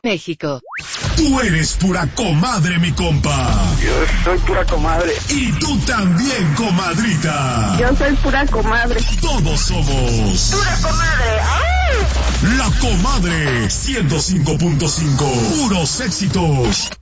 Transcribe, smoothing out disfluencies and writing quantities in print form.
México. Tú eres pura comadre, mi compa. Yo soy pura comadre. Y tú también, comadrita. Yo soy pura comadre. Todos somos pura comadre. ¡Ay! La Comadre 105.5. Puros éxitos.